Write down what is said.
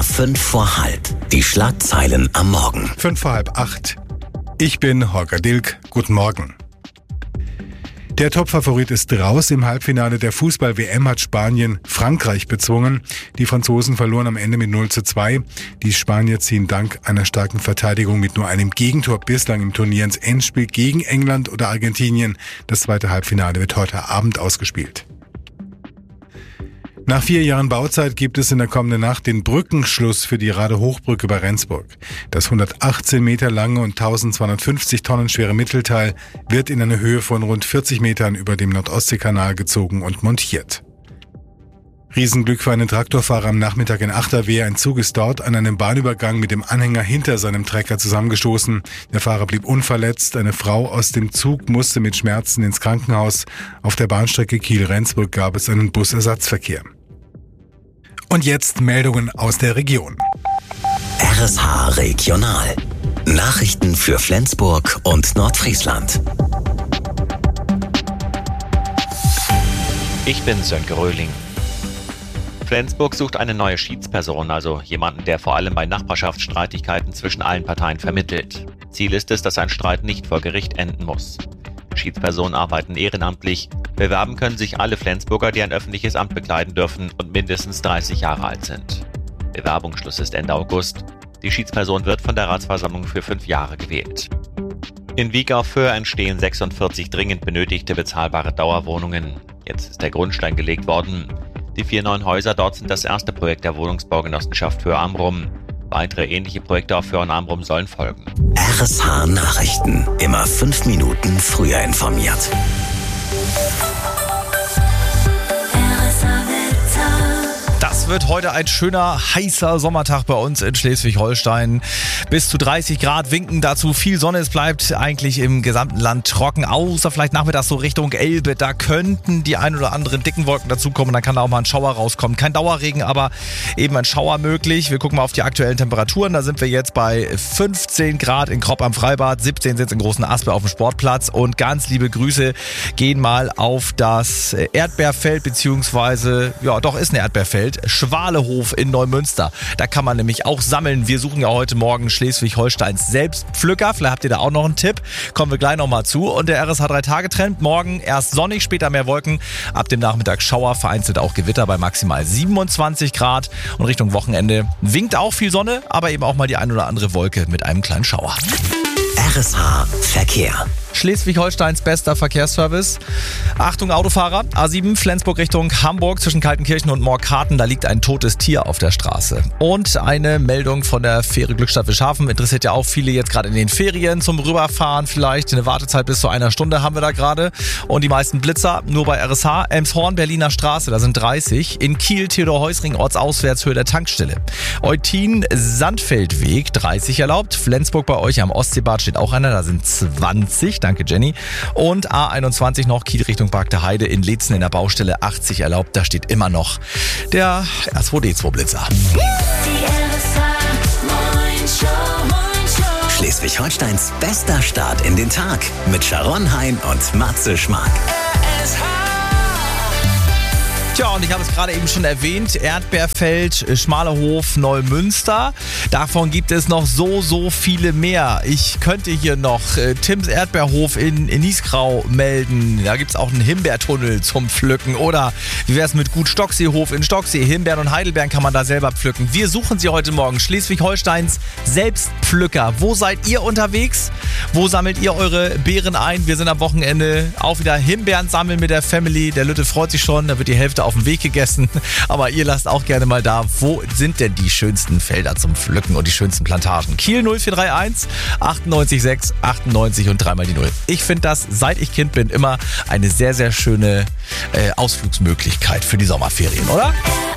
5 vor halb. Die Schlagzeilen am Morgen. 5 vor halb 8. Ich bin Holger Dilk. Guten Morgen. Der Topfavorit ist raus. Im Halbfinale der Fußball-WM hat Spanien Frankreich bezwungen. Die Franzosen verloren am Ende mit 0:2. Die Spanier ziehen dank einer starken Verteidigung mit nur einem Gegentor bislang im Turnier ins Endspiel gegen England oder Argentinien. Das zweite Halbfinale wird heute Abend ausgespielt. Nach 4 Jahren Bauzeit gibt es in der kommenden Nacht den Brückenschluss für die Radehochbrücke bei Rendsburg. Das 118 Meter lange und 1250 Tonnen schwere Mittelteil wird in eine Höhe von rund 40 Metern über dem Nordostseekanal gezogen und montiert. Riesenglück für einen Traktorfahrer am Nachmittag in Achterwehr. Ein Zug ist dort an einem Bahnübergang mit dem Anhänger hinter seinem Trecker zusammengestoßen. Der Fahrer blieb unverletzt. Eine Frau aus dem Zug musste mit Schmerzen ins Krankenhaus. Auf der Bahnstrecke Kiel-Rendsburg gab es einen Busersatzverkehr. Und jetzt Meldungen aus der Region. RSH Regional. Nachrichten für Flensburg und Nordfriesland. Ich bin Sönke Röhling. Flensburg sucht eine neue Schiedsperson, also jemanden, der vor allem bei Nachbarschaftsstreitigkeiten zwischen allen Parteien vermittelt. Ziel ist es, dass ein Streit nicht vor Gericht enden muss. Schiedspersonen arbeiten ehrenamtlich. Bewerben können sich alle Flensburger, die ein öffentliches Amt bekleiden dürfen und mindestens 30 Jahre alt sind. Bewerbungsschluss ist Ende August. Die Schiedsperson wird von der Ratsversammlung für 5 Jahre gewählt. In Wieg auf Föhr entstehen 46 dringend benötigte bezahlbare Dauerwohnungen. Jetzt ist der Grundstein gelegt worden. Die 4 neuen Häuser dort sind das erste Projekt der Wohnungsbaugenossenschaft Föhr-Amrum. Weitere ähnliche Projekte auf Föhr und Amrum sollen folgen. RSH Nachrichten. Immer 5 Minuten früher informiert. Das wird heute ein schöner, heißer Sommertag bei uns in Schleswig-Holstein. Bis zu 30 Grad winken dazu viel Sonne. Es bleibt eigentlich im gesamten Land trocken, außer vielleicht nachmittags so Richtung Elbe. Da könnten die ein oder anderen dicken Wolken dazukommen. Dann kann da auch mal ein Schauer rauskommen. Kein Dauerregen, aber eben ein Schauer möglich. Wir gucken mal auf die aktuellen Temperaturen. Da sind wir jetzt bei 15 Grad in Kropp am Freibad, 17 sind in Großen Aspe auf dem Sportplatz. Und ganz liebe Grüße gehen mal auf das Erdbeerfeld, beziehungsweise, ja doch, ist ein Erdbeerfeld. Schwalehof in Neumünster. Da kann man nämlich auch sammeln. Wir suchen ja heute Morgen Schleswig-Holsteins Selbstpflücker. Vielleicht habt ihr da auch noch einen Tipp. Kommen wir gleich nochmal zu. Und der RSH 3-Tage-Trend. Morgen erst sonnig, später mehr Wolken. Ab dem Nachmittag Schauer, vereinzelt auch Gewitter bei maximal 27 Grad. Und Richtung Wochenende winkt auch viel Sonne, aber eben auch mal die ein oder andere Wolke mit einem kleinen Schauer. RSH Verkehr. Schleswig-Holsteins bester Verkehrsservice. Achtung Autofahrer, A7 Flensburg Richtung Hamburg zwischen Kaltenkirchen und Moorkarten, da liegt ein totes Tier auf der Straße. Und eine Meldung von der Fähre Glückstadt Wischhafen, interessiert ja auch viele jetzt gerade in den Ferien zum Rüberfahren vielleicht. Eine Wartezeit bis zu 1 Stunde haben wir da gerade. Und die meisten Blitzer nur bei RSH. Elmshorn, Berliner Straße, da sind 30. In Kiel, Theodor-Heussring, ortsauswärts Höhe der Tankstelle. Eutin, Sandfeldweg, 30 erlaubt. Flensburg bei euch am Ostseebad steht auch einer, da sind 20. Danke, Jenny. Und A21 noch Kiel Richtung Park der Heide in Leetzen in der Baustelle 80 erlaubt. Da steht immer noch der R2D2-Blitzer. Schleswig-Holsteins bester Start in den Tag mit Sharon Hein und Matze Schmark. Tja, und ich habe es gerade eben schon erwähnt, Erdbeerfeld, Schmalehof, Neumünster. Davon gibt es noch so viele mehr. Ich könnte hier noch Tims Erdbeerhof in Niesgrau melden. Da gibt es auch einen Himbeertunnel zum Pflücken. Oder wie wäre es mit Gut Stockseehof in Stocksee? Himbeeren und Heidelbeeren kann man da selber pflücken. Wir suchen sie heute Morgen. Schleswig-Holsteins Selbstpflücker. Wo seid ihr unterwegs? Wo sammelt ihr eure Beeren ein? Wir sind am Wochenende auch wieder Himbeeren sammeln mit der Family. Der Lütte freut sich schon. Da wird die Hälfte auf dem Weg gegessen. Aber ihr lasst auch gerne mal da, wo sind denn die schönsten Felder zum Pflücken und die schönsten Plantagen? Kiel 0431 98 98 und dreimal die 0. Ich finde das, seit ich Kind bin, immer eine sehr schöne Ausflugsmöglichkeit für die Sommerferien, oder?